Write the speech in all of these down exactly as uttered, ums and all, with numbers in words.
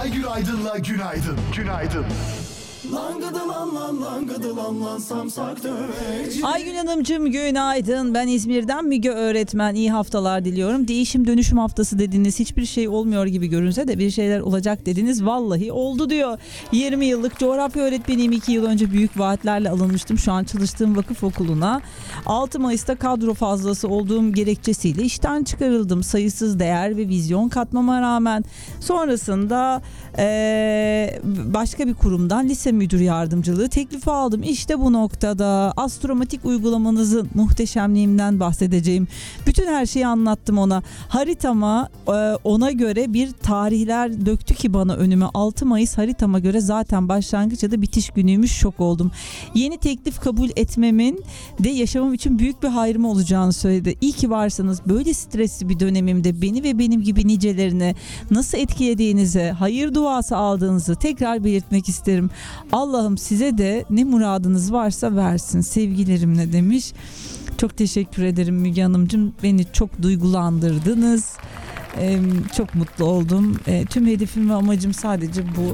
Aygül Aydın'la Günaydın. Günaydın. Langıdılan lan langıdılan lan samsak döveci. Aygün Hanımcığım günaydın. Ben İzmir'den Müge öğretmen. İyi haftalar diliyorum. Değişim dönüşüm haftası dediniz. Hiçbir şey olmuyor gibi görünse de bir şeyler olacak dediniz. Vallahi oldu diyor. yirmi yıllık coğrafya öğretmeniyim. iki yıl önce büyük vaatlerle alınmıştım. Şu an çalıştığım vakıf okuluna altı Mayıs'ta kadro fazlası olduğum gerekçesiyle işten çıkarıldım. Sayısız değer ve vizyon katmama rağmen. Sonrasında ee, başka bir kurumdan lise müdür yardımcılığı teklifi aldım. İşte bu noktada astromatik uygulamanızın muhteşemliğinden bahsedeceğim. Bütün her şeyi anlattım ona. Haritama e, ona göre bir tarihler döktü ki bana önüme. altı Mayıs haritama göre zaten başlangıç ya da bitiş günüymüş, şok oldum. Yeni teklif kabul etmemin de yaşamım için büyük bir hayrım olacağını söyledi. İyi ki varsınız. Böyle stresli bir dönemimde beni ve benim gibi nicelerini nasıl etkilediğinizi, hayır duası aldığınızı tekrar belirtmek isterim. Allah'ım size de ne muradınız varsa versin sevgilerimle demiş. Çok teşekkür ederim Müge Hanımcığım. Beni çok duygulandırdınız. Ee, çok mutlu oldum. Ee, tüm hedefim ve amacım sadece bu.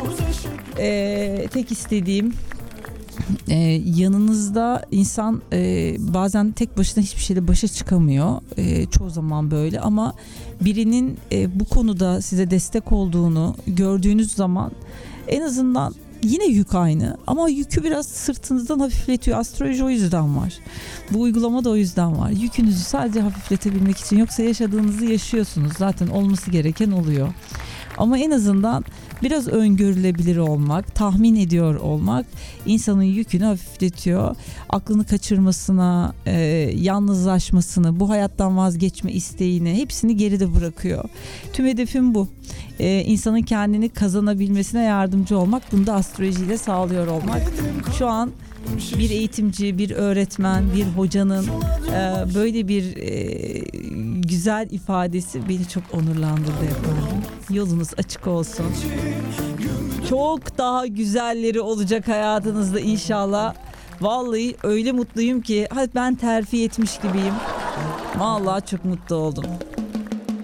Ee, tek istediğim Ee, yanınızda insan e, bazen tek başına hiçbir şeyle başa çıkamıyor. E, çoğu zaman böyle, ama birinin e, bu konuda size destek olduğunu gördüğünüz zaman en azından yine yük aynı ama yükü biraz sırtınızdan hafifletiyor. Astroloji o yüzden var. Bu uygulama da o yüzden var. Yükünüzü sadece hafifletebilmek için, yoksa yaşadığınızı yaşıyorsunuz. Zaten olması gereken oluyor. Ama en azından biraz öngörülebilir olmak, tahmin ediyor olmak insanın yükünü hafifletiyor. Aklını kaçırmasına, e, yalnızlaşmasını, bu hayattan vazgeçme isteğini, hepsini geride bırakıyor. Tüm hedefim bu. E, insanın kendini kazanabilmesine yardımcı olmak, bunu da astrolojiyle sağlıyor olmak. Şu an bir eğitimci, bir öğretmen, bir hocanın e, böyle bir e, güzel ifadesi beni çok onurlandırdı efendim. Yolunuz açık olsun. Çok daha güzelleri olacak hayatınızda inşallah. Vallahi öyle mutluyum ki ben terfi etmiş gibiyim. Vallahi çok mutlu oldum.